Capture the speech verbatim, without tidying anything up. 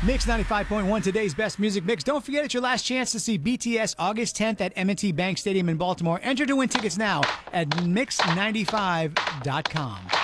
Mix ninety-five point one, today's best music mix. Don't forget, it's your last chance to see B T S August tenth at M and T Bank Stadium in Baltimore. Enter to win tickets now at mix ninety-five dot com.